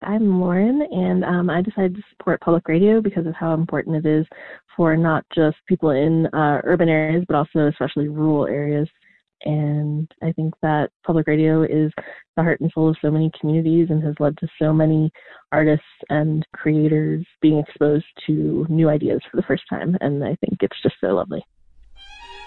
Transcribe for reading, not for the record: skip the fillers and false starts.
I'm Lauren, and I decided to support public radio because of how important it is for not just people in urban areas, but also especially rural areas. And I think that public radio is the heart and soul of so many communities and has led to so many artists and creators being exposed to new ideas for the first time. And I think it's just so lovely.